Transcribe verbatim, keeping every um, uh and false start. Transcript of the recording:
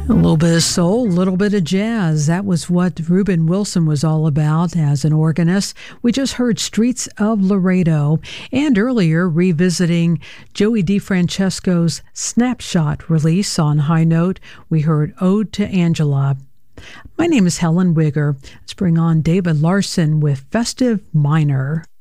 A little bit of soul, a little bit of jazz. That was what Reuben Wilson was all about as an organist. We just heard Streets of Laredo, and earlier revisiting Joey DeFrancesco's Snapshot release on High Note, we heard Ode to Angela. My name is Helen Wigger. Let's bring on David Larson with Festive Minor.